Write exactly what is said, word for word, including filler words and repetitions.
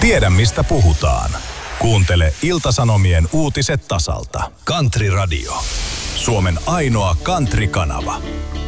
Tiedä mistä puhutaan. Kuuntele Ilta-Sanomien uutiset tasalta. Country Radio. Suomen ainoa country-kanava.